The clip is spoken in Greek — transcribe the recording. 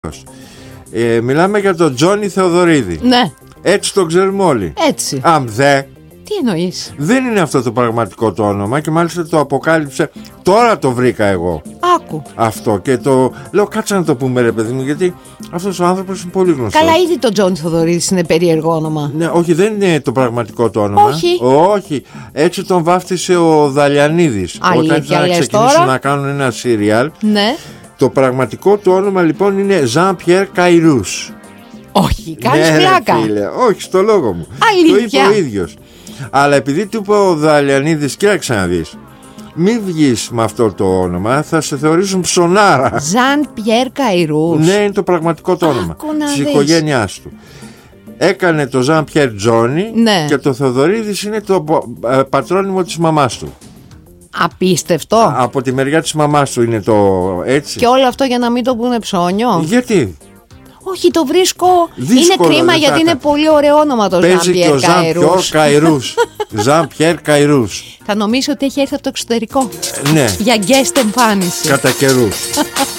Μιλάμε για τον Τζόνι Θεοδωρίδη. Ναι. Έτσι το ξέρουμε όλοι. Έτσι. Τι εννοείς? Δεν είναι αυτό το πραγματικό το όνομα και μάλιστα το αποκάλυψε. Τώρα το βρήκα εγώ. Άκου. Αυτό και το λέω, κάτσε να το πούμε ρε παιδί μου, γιατί αυτός ο άνθρωπος είναι πολύ γνωστός. Καλά, ήδη το Τζόνι Θοδωρίδης είναι περίεργο όνομα. Ναι, όχι, δεν είναι το πραγματικό το όνομα. Όχι. Έτσι τον βάφτισε ο Δαλιανίδης. Αλήθεια, όταν ήταν να ξεκινήσουν να κάνουν ένα σύριαλ. Ναι. Το πραγματικό του όνομα λοιπόν είναι Jean-Pierre Cayrous. Όχι, κάνεις πλάκα. Φίλε, όχι, στο λόγο μου. Αλήθεια. Το είπε ο ίδιος. Αλλά επειδή του είπε ο Δαλιανίδης, κοίταξε να δεις, μην βγεις με αυτό το όνομα, θα σε θεωρήσουν ψωνάρα. Jean-Pierre Cayrous. Ναι, είναι το πραγματικό το όνομα της οικογένειάς του. Έκανε το Jean-Pierre Johnny, ναι. Και το Θεοδωρίδης είναι το πατρόνυμο της μαμάς του. Απίστευτο. Από τη μεριά της μαμάς του είναι το έτσι. Και όλο αυτό για να μην το πούνε ψώνιο. Γιατί? Όχι, το βρίσκω. Δύσκολο, είναι κρίμα γιατί είναι πολύ ωραίο όνομα το Jean-Pierre Cayrous. Jean-Pierre Cayrous. Θα νομίζω ότι έχει έρθει από το εξωτερικό. Ναι. Για guest εμφάνιση. Κατά καιρούς.